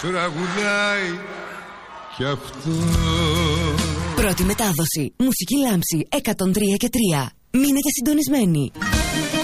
τραγουδάει κι αυτό. Πρώτη μετάδοση. Μουσική Λάμψη 103 και 3. Μείνετε συντονισμένοι.